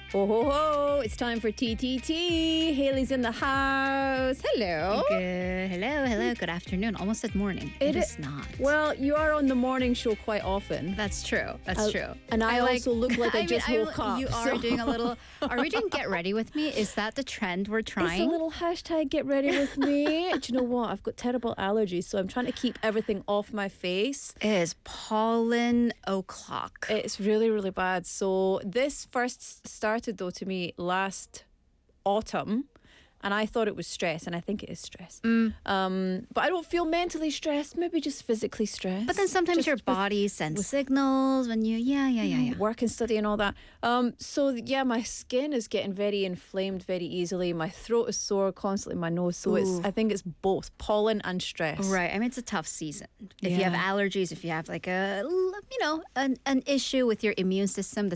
Ho, ho, ho. It's time for TTT. Haley's in the house. Hello. Hello. Good afternoon. Almost said morning. It is not. Well, you are on the morning show quite often. That's true. True. And I also look like I just woke up. You are doing a little... Are we doing get ready with me? Is that the trend we're trying? It's a little hashtag get ready with me. Do you know what? I've got terrible allergies, so I'm trying to keep everything off my face. It is pollen o'clock. It's really, really bad. So this first started, though, to me last autumn. And I thought it was stress, and I think it is stress. But I don't feel mentally stressed, maybe just physically stressed. But then sometimes just your body sends signals when you, yeah. Work and study and all that. So my skin is getting very inflamed very easily. My throat is sore constantly, my nose. So I think it's both pollen and stress. Right. I mean, it's a tough season. If you have allergies, if you have like an issue with your immune system, the